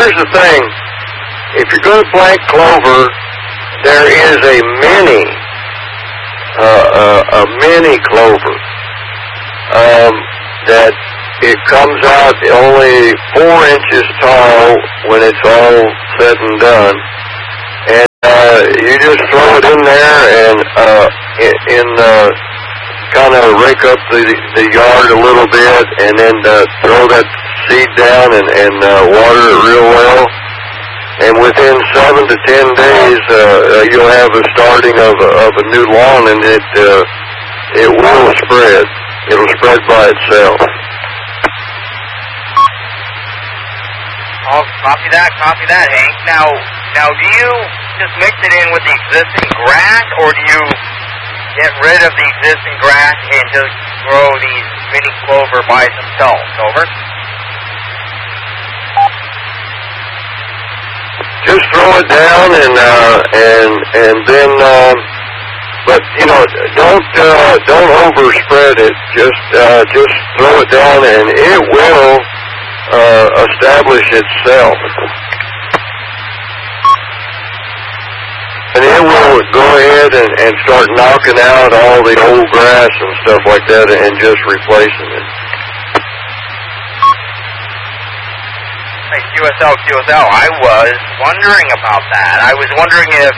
here's the thing. If you're going to plant clover, there is a mini clover that it comes out only 4 inches tall when it's all said and done, and you just throw it in there and kind of rake up the yard a little bit, and then throw that seed down and water it real well. And within 7 to 10 days, you'll have a starting of a new lawn, and it will spread. It'll spread by itself. Oh, copy that, Hank. Now, do you just mix it in with the existing grass, or do you get rid of the existing grass and just grow these mini clover by themselves? Over. Just throw it down and then, but you know, don't overspread it. Just throw it down, and it will establish itself. And it will go ahead and start knocking out all the old grass and stuff like that, and just replacing it. QSL, I was wondering about that. I was wondering if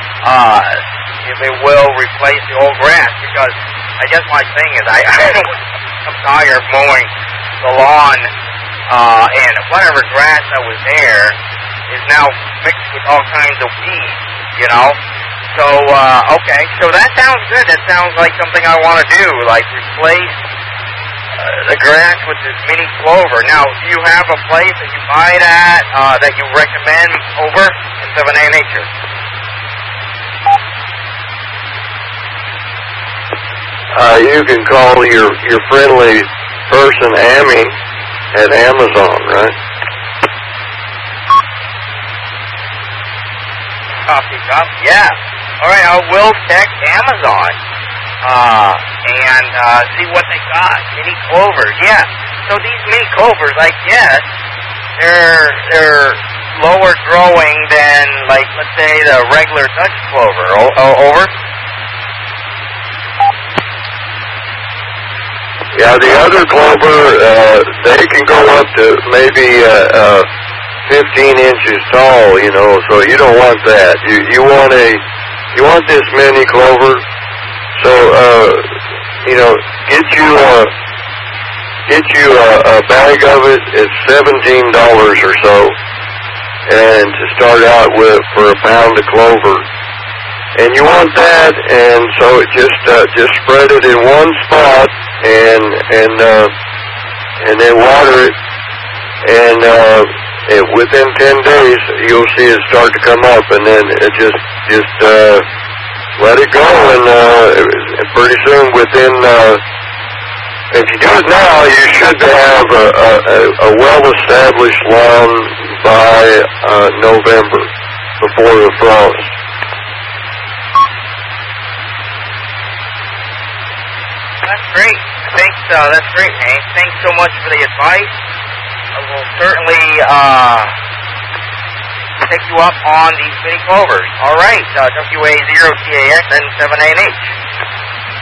it will replace the old grass, because I guess my thing is I'm tired of mowing the lawn, and whatever grass that was there is now mixed with all kinds of weeds, you know? So, okay, so that sounds good. That sounds like something I want to do, like replace the grass with this mini clover. Now, do you have a place that you buy it at, that you recommend over in 7A Nature? You can call your friendly person, Amy, at Amazon, right? Copy, yeah. All right, I will check Amazon. And see what they got. Mini clovers, yeah. So these mini clovers, I guess, they're lower growing than, like, let's say the regular Dutch clover. Over? Yeah, the other clover, they can go up to maybe 15 inches tall, you know, so you don't want that. You want this mini clover. So, you know, get you a bag of it. It's $17 or so, and to start out with for a pound of clover. And you want that, and so just spread it in one spot, and then water it, and within 10 days you'll see it start to come up, and then it just let it go, and pretty soon within, if you do it now, you should have a well-established lawn by November, before the frost. That's great. Thanks, that's great, Hank. Thanks so much for the advice. I will certainly take you up on these mini clovers. All right, WA0TAX and 7ANH.